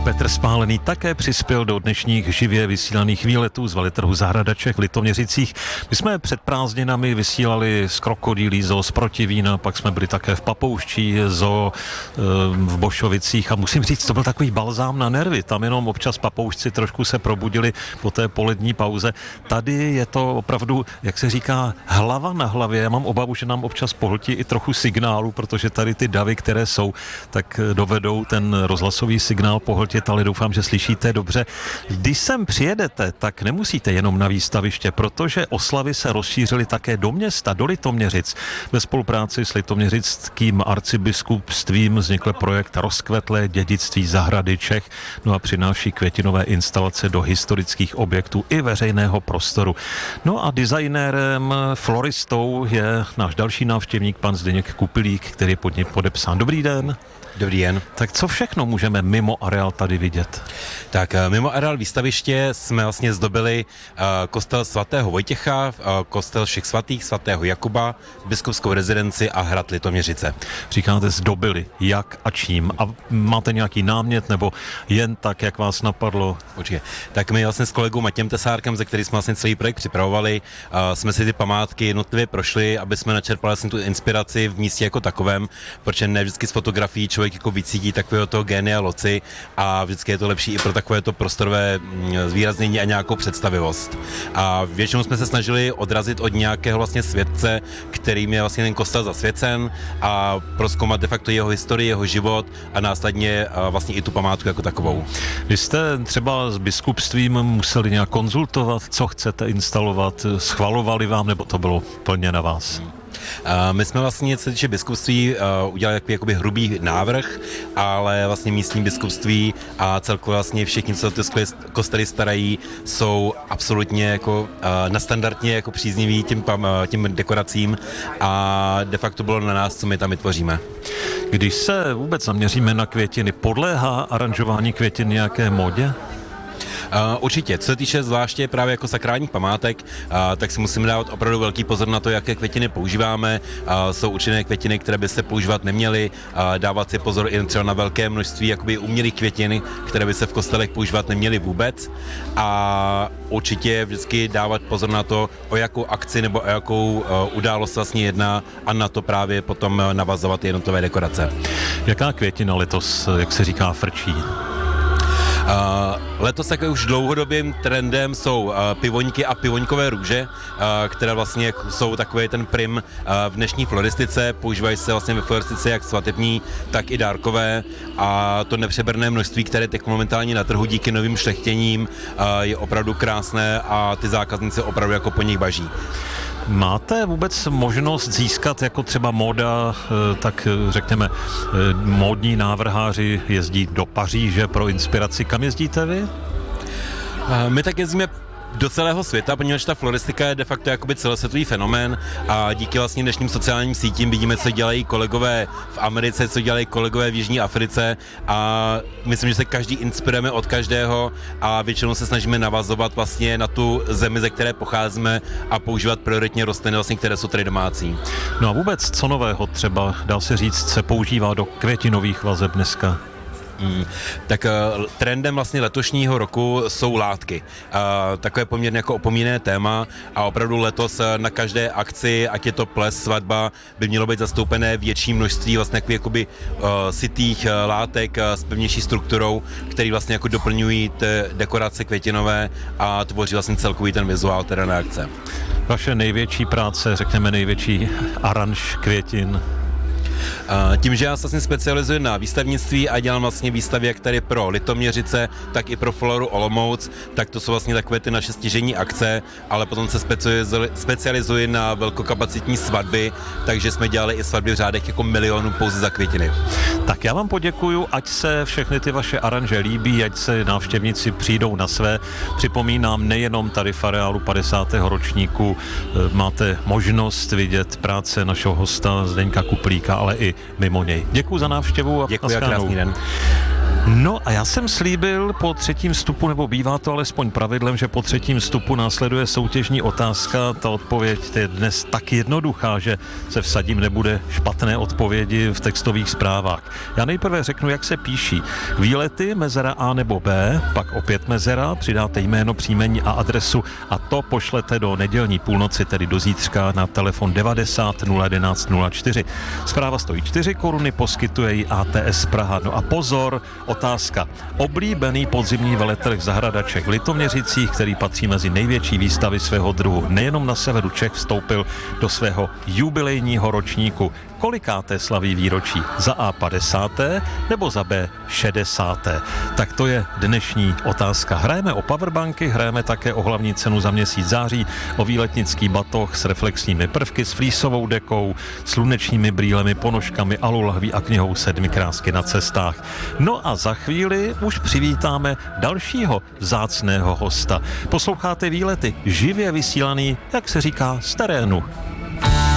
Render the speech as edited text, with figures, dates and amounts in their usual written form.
Petr Spálený také přispěl do dnešních živě vysílaných výletů z veletrhu Zahradaček v Litoměřicích. My jsme před prázdninami vysílali z Krokodýlí zoo z Protivína, pak jsme byli také v Papouští zoo v Bošovicích a musím říct, to byl takový balzám na nervy. Tam jenom občas papoušci trošku se probudili po té polední pauze. Tady je to opravdu, jak se říká, hlava na hlavě. Já mám obavu, že nám občas pohltí i trochu signálu, protože tady ty davy, které jsou, tak dovedou ten rozhlasový signál pohltit, ale doufám, že slyšíte dobře. Když sem přijedete, tak nemusíte jenom na výstaviště, protože oslavy se rozšířily také do města, do Litoměřic. Ve spolupráci s litoměřickým arcibiskupstvím vznikl projekt Rozkvetlé dědictví zahrady Čech, no a přináší květinové instalace do historických objektů i veřejného prostoru. No a designérem, floristou je náš další návštěvník, pan Zdeněk Kupilík, který je pod ním podepsán. Dobrý den. Dobrý den. Tak co všechno můžeme mimo areál tady vidět? Tak mimo areál výstaviště jsme vlastně zdobili kostel svatého Vojtěcha, kostel všech svatých, svatého Jakuba, biskupskou rezidenci a hrad Litoměřice. Říkáte zdobili, jak a čím? A máte nějaký námět nebo jen tak, jak vás napadlo? Určitě. Tak my vlastně s kolegou Matějem Tesárkem, ze který jsme vlastně celý projekt připravovali, jsme si ty památky jednotlivě prošli, aby jsme načerpali vlastně tu inspiraci v místě jako takovém, protože ne vždycky z fotografií člověk jako vycítí takového toho génia loci a vždycky je to lepší i pro takové to prostorové zvýraznění a nějakou představivost. A většinou jsme se snažili odrazit od nějakého vlastně světce, kterým je vlastně ten kostel zasvěcen a prozkoumat de facto jeho historii, jeho život a následně vlastně i tu památku jako takovou. Vy jste třeba s biskupstvím museli nějak konzultovat, co chcete instalovat, schvalovali vám, nebo to bylo plně na vás? My jsme vlastně, co se týče biskupství, udělali takový jakoby hrubý návrh, ale vlastně místní biskupství a celkově vlastně všichni, co ty kostely starají, jsou absolutně jako nastandardně jako přízniví tím dekoracím a de facto bylo na nás, co my tam vytvoříme. Když se vůbec zaměříme na květiny, podléhá aranžování květin nějaké módě? Určitě, co se týče zvláště právě jako sakrálních památek, tak si musíme dávat opravdu velký pozor na to, jaké květiny používáme. Jsou určené květiny, které by se používat neměly, dávat si pozor i třeba na velké množství jakoby umělých květin, které by se v kostelech používat neměly vůbec. A určitě vždycky dávat pozor na to, o jakou akci nebo o jakou událost vlastně jedná a na to právě potom navazovat jednotlivé dekorace. Jaká květina letos, jak se říká, frčí? Letos také už dlouhodobým trendem jsou pivoňky a pivoňkové růže, které vlastně jsou takový ten prim v dnešní floristice. Používají se vlastně ve floristice jak svatební, tak i dárkové a to nepřeberné množství, které teď momentálně na trhu díky novým šlechtěním je opravdu krásné a ty zákazníci opravdu jako po nich baží. Máte vůbec možnost získat jako třeba móda, tak řekněme, módní návrháři jezdí do Paříže pro inspiraci. Kam jezdíte vy? My tak jezdíme do celého světa, poněvadž ta floristika je de facto jakoby celosvětový fenomén a díky vlastně dnešním sociálním sítím vidíme, co dělají kolegové v Americe, co dělají kolegové v Jižní Africe a myslím, že se každý inspirujeme od každého a většinou se snažíme navazovat vlastně na tu zemi, ze které pocházíme a používat prioritně rostliny, vlastně, které jsou tady domácí. No a vůbec co nového třeba, dá se říct, se používá do květinových vazeb dneska? Tak trendem vlastně letošního roku jsou látky. Takové poměrně jako opomíjené téma a opravdu letos na každé akci, ať je to ples, svatba, by mělo být zastoupené větší množství vlastně jakoby sytých látek s pevnější strukturou, který vlastně jako doplňují dekorace květinové a tvoří vlastně celkový ten vizuál teda na akce. Vaše největší práce, řekněme největší aranž květin? Tím, že já se vlastně specializuji na výstavnictví a dělám vlastně výstavy jak tady pro Litoměřice, tak i pro Floru Olomouc, tak to jsou vlastně takové ty naše stěžejní akce, ale potom se specializuji na velkokapacitní svatby, takže jsme dělali i svatby v řádech jako milionů pouze za květiny. Tak já vám poděkuju, ať se všechny ty vaše aranže líbí, ať se návštěvníci přijdou na své. Připomínám, nejenom tady v areálu 50. ročníku máte možnost vidět práce našeho hosta Zdeňka Kuplíka, ale i mimo něj. Děkuji za návštěvu a děkuji a krásný den. No a já jsem slíbil po třetím vstupu, nebo bývá to alespoň pravidlem, že po třetím vstupu následuje soutěžní otázka. Ta odpověď je dnes tak jednoduchá, že se vsadím, nebude špatné odpovědi v textových zprávách. Já nejprve řeknu, jak se píší. Výlety, mezera A nebo B, pak opět mezera, přidáte jméno, příjmení a adresu a to pošlete do nedělní půlnoci, tedy do zítřka na telefon 90 011 04. Zpráva stojí 4 koruny, poskytuje ji ATS Praha. No a pozor, otázka. Oblíbený podzimní veletrh Zahradaček v Litoměřicích, který patří mezi největší výstavy svého druhu, nejenom na severu Čech, vstoupil do svého jubilejního ročníku. Kolikáté slaví výročí? Za A 50. nebo za B 60. Tak to je dnešní otázka. Hrajeme o powerbanky, hrajeme také o hlavní cenu za měsíc září, o výletnický batoh s reflexními prvky, s flísovou dekou, slunečními brýlemi, ponožkami, alulahví a knihou 7 krásky na cestách. No a za chvíli už přivítáme dalšího vzácného hosta. Posloucháte Výlety, živě vysílaný, jak se říká, z terénu.